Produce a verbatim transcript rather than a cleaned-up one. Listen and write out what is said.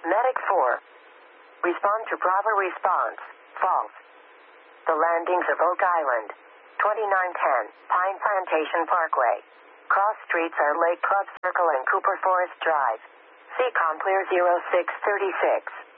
Medic four. Respond to Bravo response. False. The landings of Oak Island. twenty-nine ten, Pine Plantation Parkway. Cross streets are Lake Club Circle and Cooper Forest Drive. C COM clear zero six three six.